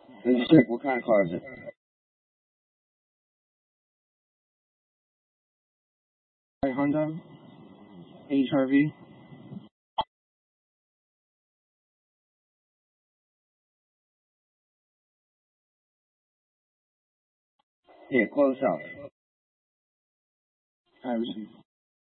Let's check what kind of car is it. Honda HR-V. Yeah, close out. I received.